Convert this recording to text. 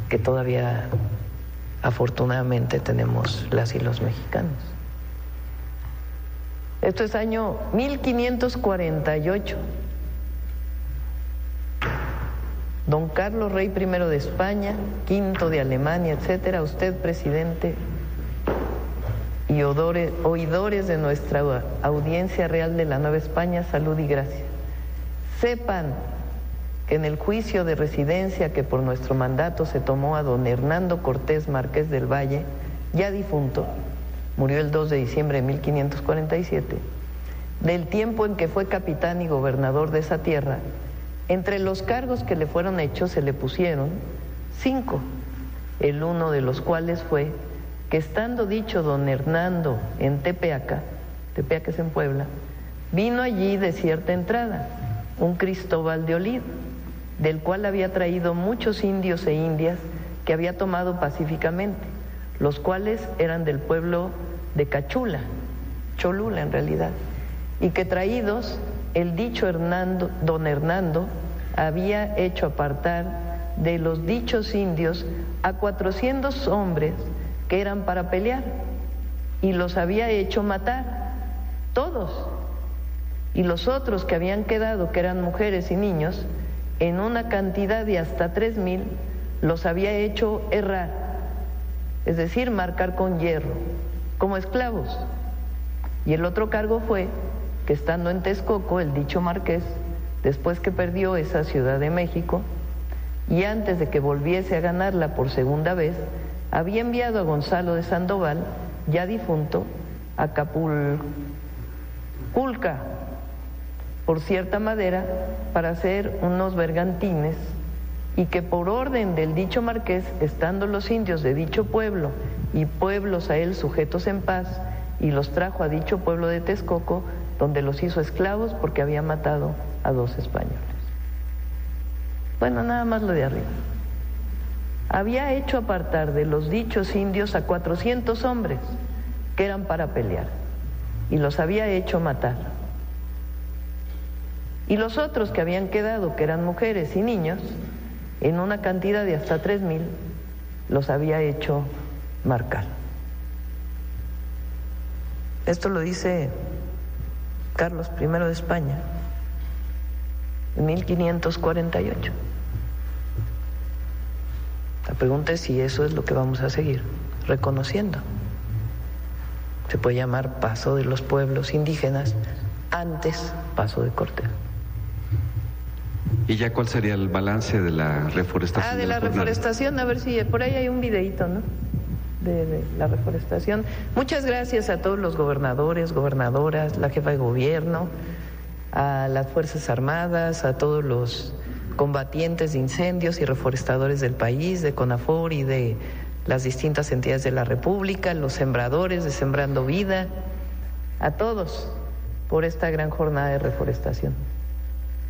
que todavía afortunadamente tenemos las y los mexicanos. Esto es año 1548. Don Carlos, rey primero de España, quinto de Alemania, etcétera, usted, presidente, y oidores de nuestra audiencia real de la Nueva España, salud y gracia. Sepan que en el juicio de residencia que por nuestro mandato se tomó a don Hernando Cortés Marqués del Valle, ya difunto, murió el 2 de diciembre de 1547, del tiempo en que fue capitán y gobernador de esa tierra, entre los cargos que le fueron hechos se le pusieron 5, el uno de los cuales fue que estando dicho don Hernando en Tepeaca es en Puebla, vino allí de cierta entrada un Cristóbal de Olid, del cual había traído muchos indios e indias que había tomado pacíficamente, los cuales eran del pueblo de Cachula, Cholula en realidad, y que traídos el dicho don Hernando había hecho apartar de los dichos indios a 400 hombres que eran para pelear, y los había hecho matar, todos, y los otros que habían quedado, que eran mujeres y niños, en una cantidad de hasta 3,000, los había hecho herrar, es decir, marcar con hierro, como esclavos. Y el otro cargo fue que estando en Texcoco, el dicho marqués, después que perdió esa Ciudad de México, y antes de que volviese a ganarla por segunda vez, había enviado a Gonzalo de Sandoval, ya difunto, a Acapulculca, por cierta madera, para hacer unos bergantines, y que por orden del dicho marqués, estando los indios de dicho pueblo y pueblos a él sujetos en paz, y los trajo a dicho pueblo de Texcoco, donde los hizo esclavos porque había matado a 2 españoles. Bueno, nada más lo de arriba. Había hecho apartar de los dichos indios a 400 hombres que eran para pelear, y los había hecho matar. Y los otros que habían quedado, que eran mujeres y niños, en una cantidad de hasta 3,000, los había hecho marcar. Esto lo dice Carlos I de España en 1548. La pregunta es si eso es lo que vamos a seguir reconociendo. Se puede llamar paso de los pueblos indígenas, antes paso de Cortés. ¿Y ya cuál sería el balance de la reforestación? De la reforestación, a ver si por ahí hay un videíto, ¿no? De la reforestación. Muchas gracias a todos los gobernadores, gobernadoras, la jefa de gobierno, a las Fuerzas Armadas, a todos los combatientes de incendios y reforestadores del país, de CONAFOR y de las distintas entidades de la República, los sembradores de Sembrando Vida, a todos por esta gran jornada de reforestación.